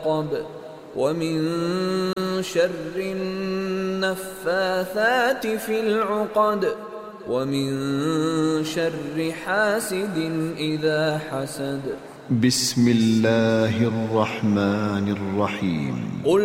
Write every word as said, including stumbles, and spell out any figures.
العقد ومن شر النفاثات في العقد ومن شر حاسد إذا حسد. بسم الله الرحمن الرحيم. قل